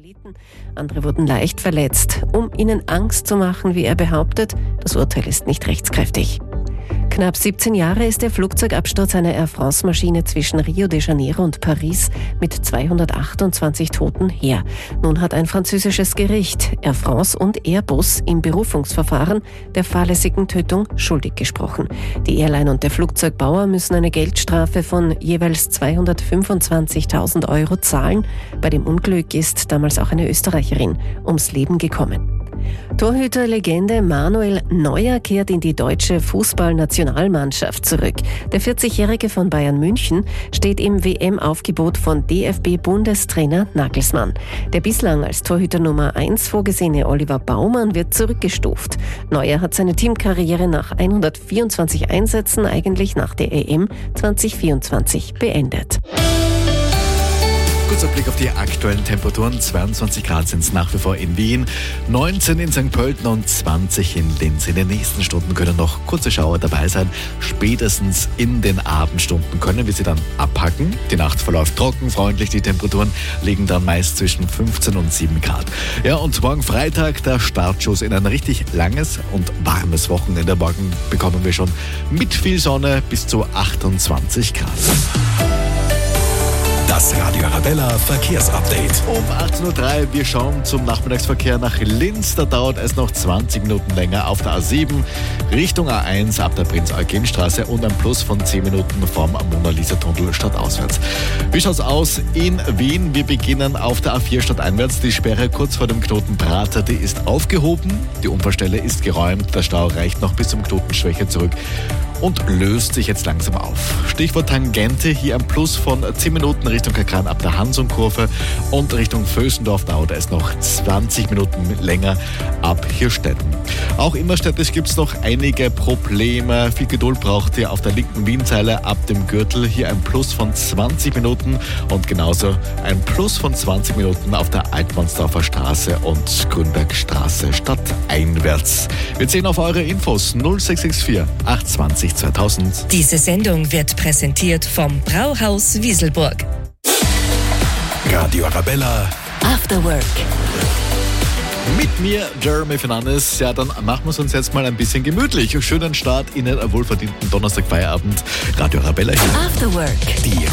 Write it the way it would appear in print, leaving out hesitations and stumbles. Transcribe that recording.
Athleten, andere wurden leicht verletzt, um ihnen Angst zu machen, wie er behauptet. Das Urteil ist nicht rechtskräftig. Knapp 17 Jahre ist der Flugzeugabsturz einer Air France-Maschine zwischen Rio de Janeiro und Paris mit 228 Toten her. Nun hat ein französisches Gericht Air France und Airbus im Berufungsverfahren der fahrlässigen Tötung schuldig gesprochen. Die Airline und der Flugzeugbauer müssen eine Geldstrafe von jeweils 225.000 € zahlen. Bei dem Unglück ist damals auch eine Österreicherin ums Leben gekommen. Torhüterlegende Manuel Neuer kehrt in die deutsche Fußballnationalmannschaft zurück. Der 40-Jährige von Bayern München steht im WM-Aufgebot von DFB-Bundestrainer Nagelsmann. Der bislang als Torhüter Nummer 1 vorgesehene Oliver Baumann wird zurückgestuft. Neuer hat seine Teamkarriere nach 124 Einsätzen eigentlich nach der EM 2024 beendet. Kurzer Blick auf die aktuellen Temperaturen. 22 Grad sind es nach wie vor in Wien, 19 in St. Pölten und 20 in Linz. In den nächsten Stunden können noch kurze Schauer dabei sein. Spätestens in den Abendstunden können wir sie dann abpacken. Die Nacht verläuft trocken, freundlich. Die Temperaturen liegen dann meist zwischen 15 und 7 Grad. Ja, und morgen Freitag der Startschuss in ein richtig langes und warmes Wochenende. Morgen bekommen wir schon mit viel Sonne bis zu 28 Grad. Das Radio Arabella Verkehrsupdate. Um 18.03 Uhr, wir schauen zum Nachmittagsverkehr nach Linz. Da dauert es noch 20 Minuten länger auf der A7 Richtung A1 ab der Prinz-Eugen-Straße und ein Plus von 10 Minuten vom Mona-Lisa-Tunnel stadtauswärts. Wie schaut's aus in Wien? Wir beginnen auf der A4 stadteinwärts. Die Sperre kurz vor dem Knoten Prater, die ist aufgehoben. Die Unfallstelle ist geräumt. Der Stau reicht noch bis zum Knoten Schwäche zurück und löst sich jetzt langsam auf. Stichwort Tangente, hier ein Plus von 10 Minuten Richtung Kakran ab der Hansum-Kurve und Richtung Vösendorf dauert es noch 20 Minuten länger ab Hirstetten. Auch innerstädtisch gibt es noch einige Probleme. Viel Geduld braucht ihr auf der linken Wienzeile ab dem Gürtel. Hier ein Plus von 20 Minuten und genauso ein Plus von 20 Minuten auf der Altmannsdorfer Straße und Grünbergstraße stadteinwärts. Wir sehen auf eure Infos 0664 820 2000. Diese Sendung wird präsentiert vom Brauhaus Wieselburg. Radio Arabella After Work. Mit mir, Jeremy Fernandes. Ja, dann machen wir es uns jetzt mal ein bisschen gemütlich. Schönen Start in den wohlverdienten Donnerstag-Feierabend. Radio Arabella hier. After Work. Die